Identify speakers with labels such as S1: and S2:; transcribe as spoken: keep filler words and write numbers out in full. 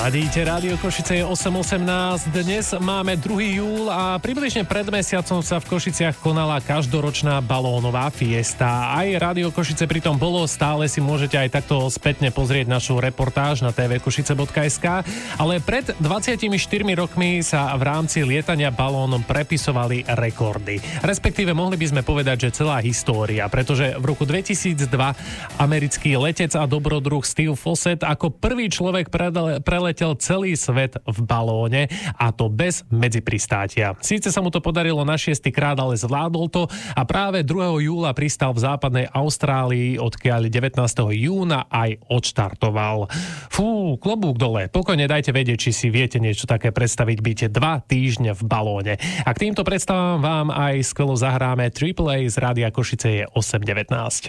S1: Ladíte Rádio Košice, je osem osemnásť. Dnes máme druhý júl a približne pred mesiacom sa v Košiciach konala každoročná balónová fiesta. Aj Rádio Košice pritom bolo, stále si môžete aj takto spätne pozrieť našu reportáž na té vé košice bodka es ká. Ale pred dvadsiatimi štyrmi rokmi sa v rámci lietania balónom prepisovali rekordy. Respektíve mohli by sme povedať, že celá história, pretože v roku dvetisícdva americký letec a dobrodruh Steve Fossett ako prvý človek predle, preletel celý svet v balóne, a to bez medzipristátia. Síce sa mu to podarilo na šiesty krát, ale zvládol to a práve druhého júla pristal v západnej Austrálii, odkiaľ devätnásteho júna aj odštartoval. Fú, klobúk dole. Pokojne dajte vedieť, či si viete niečo také predstaviť, byť dva týždne v balóne. A k týmto predstavám vám aj skvelo zahráme Triple A z Rádia Košice, je osem devätnásť.